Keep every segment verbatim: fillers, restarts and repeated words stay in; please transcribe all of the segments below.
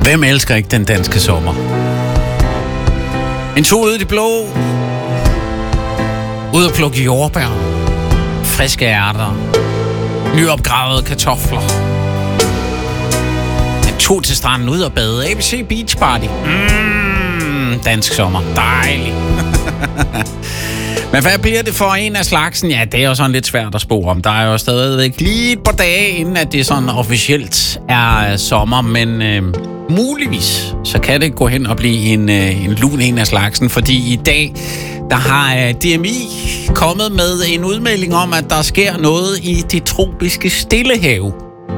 Hvem elsker ikke den danske sommer? En sol ude i det blå. Ud at plukke jordbær. Friske ærter. Nyopgravede kartofler. En tur til stranden ud og bade. A B C Beach Party. Mm, dansk sommer. Dejligt. Men hvad bliver det for en af slagsen? Ja, det er jo sådan lidt svært at spore om. Der er jo stadigvæk lige et par dage, inden at det sådan officielt er sommer. Men øh, muligvis, så kan det gå hen og blive en, øh, en lun en af slagsen. Fordi i dag, der har øh, D M I kommet med en udmelding om, at der sker noget i det tropiske Stillehav.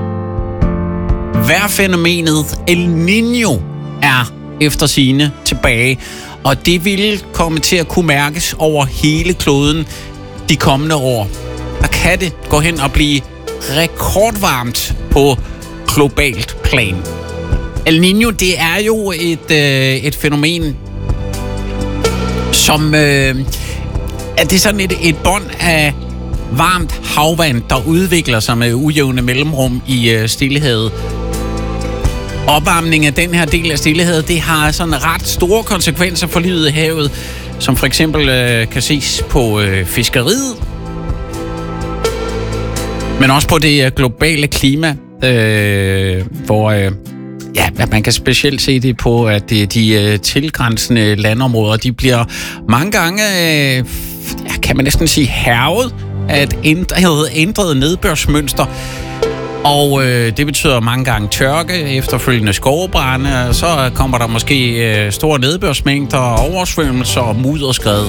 Vejrfænomenet El Niño er efter sigende tilbage. Og det vil komme til at kunne mærkes over hele kloden de kommende år. Der kan det gå hen og blive rekordvarmt på globalt plan. El Niño, det er jo et, øh, et fænomen, som øh, er det sådan et, et bånd af varmt havvand, der udvikler sig med ujævne mellemrum i øh, Stillehavet. Opvarmning af den her del af Stillehavet, det har sådan ret store konsekvenser for livet i havet, som for eksempel øh, kan ses på øh, fiskeriet, men også på det øh, globale klima, øh, hvor øh, ja, man kan specielt se det på, at det, de øh, tilgrænsende landområder, de bliver mange gange, øh, kan man næsten sige, hærget af et ændret, ændret nedbørsmønster. Og øh, det betyder mange gange tørke, efterfølgende skovbrande, og så kommer der måske øh, store nedbørsmængder, oversvømmelser og mudderskred.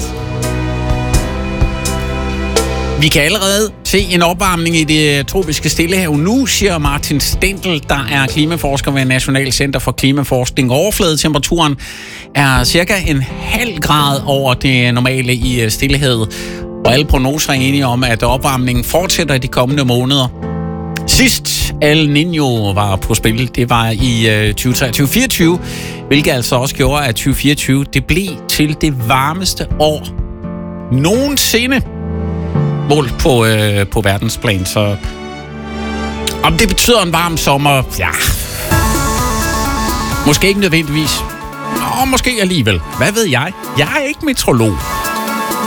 Vi kan allerede se en opvarmning i det tropiske Stillehav nu, siger Martin Stendel, der er klimaforsker ved National Center for Klimaforskning. Overfladetemperaturen er cirka en halv grad over det normale i Stillehavet, og alle prognoser er enige om, at opvarmningen fortsætter i de kommende måneder. Sidst El Niño var på spil, det var i øh, tyve treogtyve fireogtyve, hvilket altså også gjorde, at tyve fireogtyve det blev til det varmeste år nogensinde målt på, øh, på verdensplan. Så om det betyder en varm sommer, ja, måske ikke nødvendigvis, og måske alligevel. Hvad ved jeg? Jeg er ikke meteorolog.